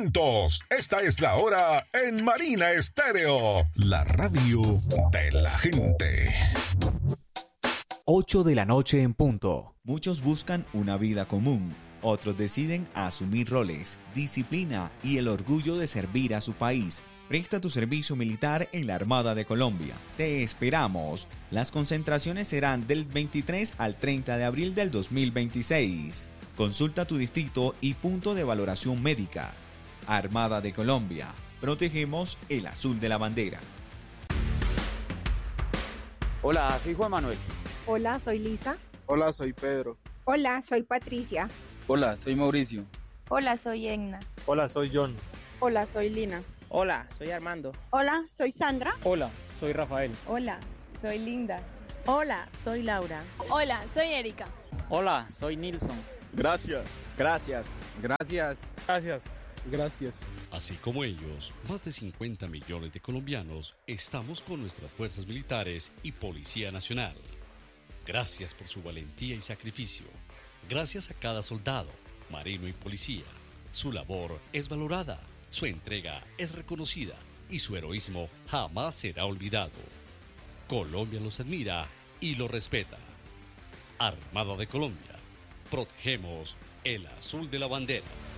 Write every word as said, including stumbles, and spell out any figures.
juntos. Esta es la hora en Marina Estéreo, la radio de la gente. ocho de la noche en punto. Muchos buscan una vida común, otros deciden asumir roles, disciplina y el orgullo de servir a su país. Presta tu servicio militar en la Armada de Colombia. Te esperamos. Las concentraciones serán del veintitrés al treinta de abril del dos mil veintiséis. Consulta tu distrito y punto de valoración médica. Armada de Colombia. Protegemos el azul de la bandera. Hola, soy Juan Manuel. Hola, soy Lisa. Hola, soy Pedro. Hola, soy Patricia. Hola, soy Mauricio. Hola, soy Egna. Hola, soy John. Hola, soy Lina. Hola, soy Armando. Hola, soy Sandra. Hola, soy Rafael. Hola, soy Linda. Hola, soy Laura. Hola, soy Erika. Hola, soy Nilson. Gracias. Gracias. Gracias. Gracias. Gracias. Así como ellos, más de cincuenta millones de colombianos estamos con nuestras fuerzas militares y Policía Nacional. Gracias por su valentía y sacrificio. Gracias a cada soldado, marino y policía. Su labor es valorada, su entrega es reconocida y su heroísmo jamás será olvidado. Colombia los admira y los respeta. Armada de Colombia. Protegemos el azul de la bandera.